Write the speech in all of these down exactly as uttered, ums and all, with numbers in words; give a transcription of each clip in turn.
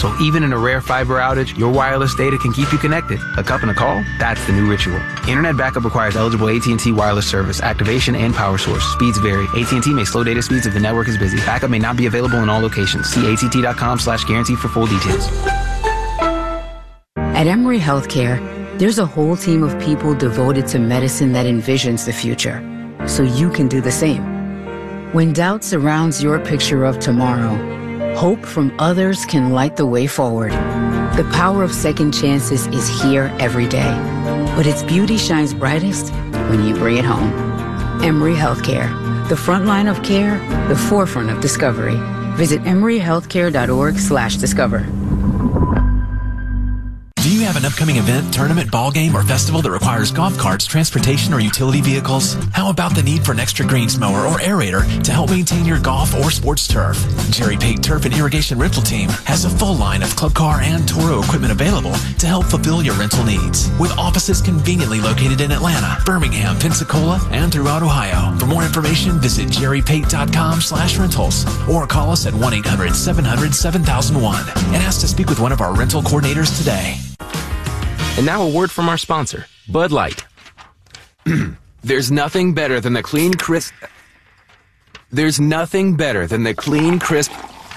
So even in a rare fiber outage, your wireless data can keep you connected. A cup and a call? That's the new ritual. Internet backup requires eligible A T and T wireless service, activation, and power source. Speeds vary. A T and T may slow data speeds if the network is busy. Backup may not be available in all locations. See A T T dot com slash guarantee for full details. At Emory Healthcare, there's a whole team of people devoted to medicine that envisions the future, so you can do the same. When doubt surrounds your picture of tomorrow, hope from others can light the way forward. The power of second chances is here every day, but its beauty shines brightest when you bring it home. Emory Healthcare, the front line of care, the forefront of discovery. Visit emory healthcare dot org slash discover. Do you have an upcoming event, tournament, ball game, or festival that requires golf carts, transportation, or utility vehicles? How about the need for an extra greens mower or aerator to help maintain your golf or sports turf? Jerry Pate Turf and Irrigation Rental Team has a full line of club car and Toro equipment available to help fulfill your rental needs. With offices conveniently located in Atlanta, Birmingham, Pensacola, and throughout Ohio. For more information, visit jerry pate dot com slash rentals or call us at one eight hundred seven hundred seven thousand one and ask to speak with one of our rental coordinators today. And now a word from our sponsor, Bud Light. There's nothing better than the clean, crisp... There's nothing better than the clean, crisp...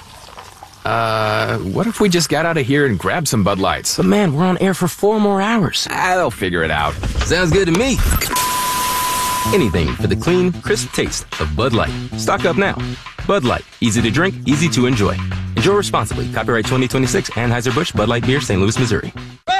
Uh, what if we just got out of here and grabbed some Bud Lights? But man, we're on air for four more hours. Ah, they'll figure it out. Sounds good to me. Anything for the clean, crisp taste of Bud Light. Stock up now. Bud Light. Easy to drink, easy to enjoy. Enjoy responsibly. Copyright twenty twenty-six, Anheuser-Busch, Bud Light Beer, Saint Louis, Missouri.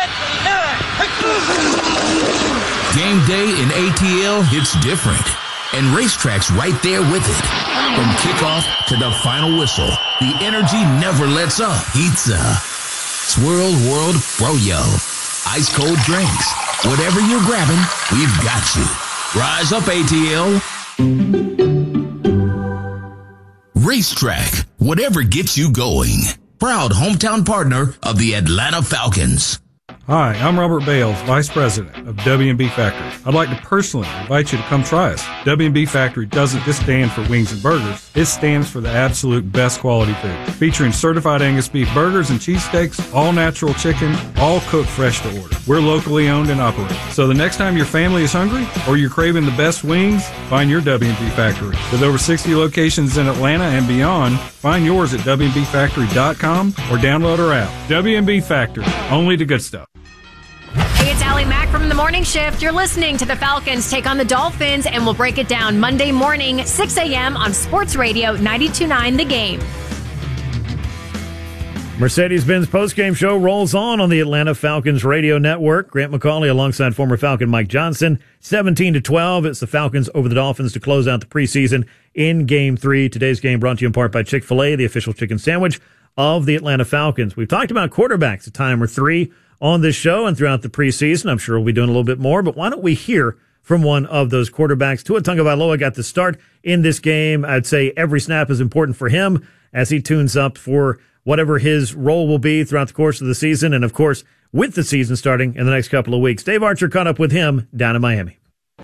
Game day in A T L hits different, and Racetrack's right there with it. From kickoff to the final whistle, the energy never lets up. Pizza, Swirl World Froyo, ice cold drinks, whatever you're grabbing, we've got you. Rise up, A T L. Racetrack, whatever gets you going. Proud hometown partner of the Atlanta Falcons. Hi, I'm Robert Bales, Vice President of W and B Factory. I'd like to personally invite you to come try us. W and B Factory doesn't just stand for wings and burgers. It stands for the absolute best quality food. Featuring certified Angus beef burgers and cheesesteaks, all natural chicken, all cooked fresh to order. We're locally owned and operated. So the next time your family is hungry or you're craving the best wings, find your W and B Factory. With over sixty locations in Atlanta and beyond, find yours at W and B factory dot com or download our app. W and B Factory, only the good stuff. Hey, it's Allie Mack from The Morning Shift. You're listening to the Falcons take on the Dolphins, and we'll break it down Monday morning, six a.m. on Sports Radio ninety-two point nine The Game. Mercedes-Benz postgame show rolls on on the Atlanta Falcons radio network. Grant McCauley alongside former Falcon Mike Johnson. seventeen to twelve. It's the Falcons over the Dolphins to close out the preseason in Game three. Today's game brought to you in part by Chick-fil-A, the official chicken sandwich of the Atlanta Falcons. We've talked about quarterbacks a time or three on this show and throughout the preseason. I'm sure we'll be doing a little bit more, but why don't we hear from one of those quarterbacks? Tua Tagovailoa got the start in this game. I'd say every snap is important for him as he tunes up for whatever his role will be throughout the course of the season, and of course, with the season starting in the next couple of weeks. Dave Archer caught up with him down in Miami.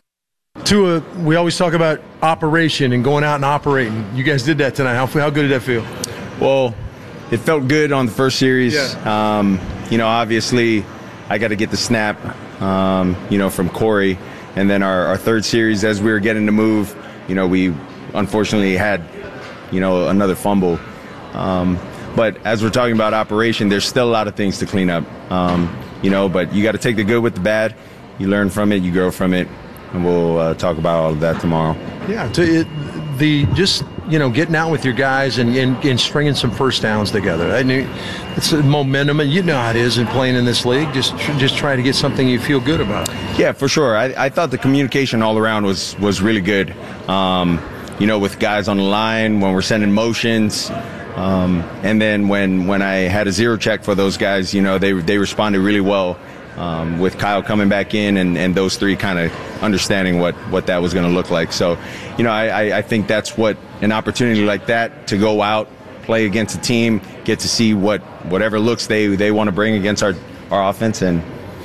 Tua, we always talk about operation and going out and operating. You guys did that tonight. How, how good did that feel? Well, it felt good on the first series. Yeah. Um, you know, obviously, I got to get the snap, um, you know, from Corey. And then our, our third series, as we were getting to move, you know, we unfortunately had, you know, another fumble. Um, but as we're talking about operation, there's still a lot of things to clean up, um, you know, but you got to take the good with the bad. You learn from it, you grow from it, and we'll uh, talk about all of that tomorrow. Yeah, to it, the just, you know, getting out with your guys and, and, and stringing some first downs together. I mean, it's a momentum, and you know how it is in playing in this league. Just just try to get something you feel good about. Yeah, for sure. I, I thought the communication all around was, was really good, um, you know, with guys on the line, when we're sending motions. Um, and then when, when I had a zero check for those guys, you know, they they responded really well. Um, with Kyle coming back in and, and those three kind of understanding what, what that was going to look like. So, you know, I, I think that's what an opportunity like that to go out, play against a team, get to see what whatever looks they, they want to bring against our, our offense. And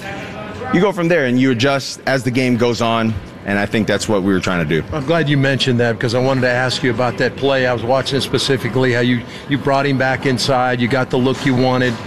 you go from there and you adjust as the game goes on. And I think that's what we were trying to do. I'm glad you mentioned that because I wanted to ask you about that play. I was watching it specifically, how you, you brought him back inside. You got the look you wanted.